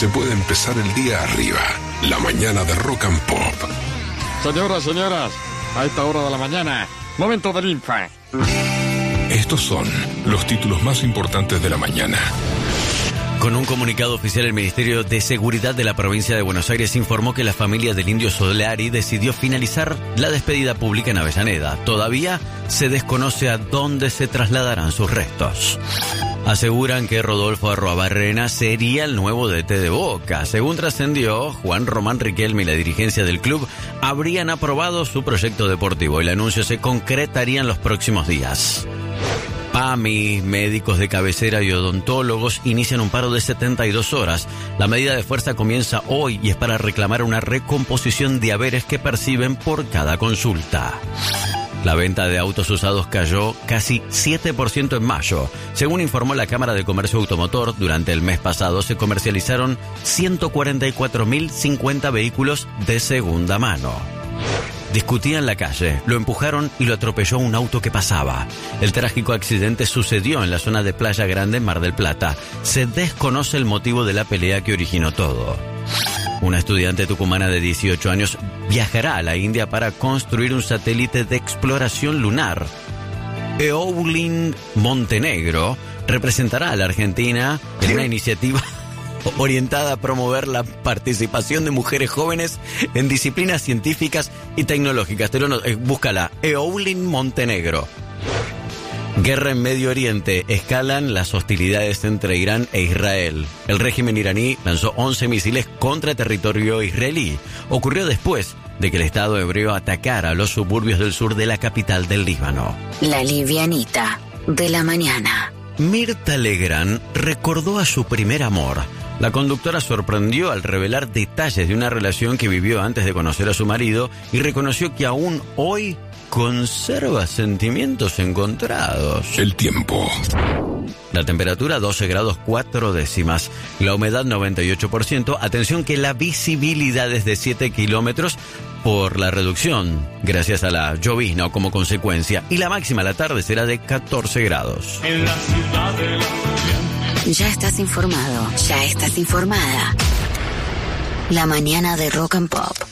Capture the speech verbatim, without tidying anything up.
se puede empezar el día arriba. La mañana de Rock and Pop. Señoras, señoras, a esta hora de la mañana, momento del Infa. Estos son los títulos más importantes de la mañana. Con un comunicado oficial, el Ministerio de Seguridad de la provincia de Buenos Aires informó que la familia del indio Solari decidió finalizar la despedida pública en Avellaneda. Todavía se desconoce a dónde se trasladarán sus restos. Aseguran que Rodolfo Arruabarrena sería el nuevo D T de Boca. Según trascendió, Juan Román Riquelme y la dirigencia del club habrían aprobado su proyecto deportivo. El anuncio se concretaría en los próximos días. P A M I, médicos de cabecera y odontólogos inician un paro de setenta y dos horas. La medida de fuerza comienza hoy y es para reclamar una recomposición de haberes que perciben por cada consulta. La venta de autos usados cayó casi siete por ciento en mayo. Según informó la Cámara de Comercio Automotor, durante el mes pasado se comercializaron ciento cuarenta y cuatro mil cincuenta vehículos de segunda mano. Discutía en la calle, lo empujaron y lo atropelló un auto que pasaba. El trágico accidente sucedió en la zona de Playa Grande, Mar del Plata. Se desconoce el motivo de la pelea que originó todo. Una estudiante tucumana de dieciocho años viajará a la India para construir un satélite de exploración lunar. Eowlin Montenegro representará a la Argentina en una iniciativa orientada a promover la participación de mujeres jóvenes en disciplinas científicas y tecnológicas. Te lo, eh, búscala, Eowlin Montenegro. Guerra en Medio Oriente. Escalan las hostilidades entre Irán e Israel. El régimen iraní lanzó once misiles contra territorio israelí. Ocurrió después de que el Estado hebreo atacara los suburbios del sur de la capital del Líbano. La livianita de la mañana. Mirta Legrand recordó a su primer amor. La conductora sorprendió al revelar detalles de una relación que vivió antes de conocer a su marido y reconoció que aún hoy conserva sentimientos encontrados. El tiempo. La temperatura doce grados cuatro décimas. La humedad noventa y ocho por ciento. Atención que la visibilidad es de siete kilómetros por la reducción, gracias a la llovizna o como consecuencia. Y la máxima a la tarde será de catorce grados. En la ciudad de la Ya estás informado, ya estás informada. La mañana de Rock and Pop.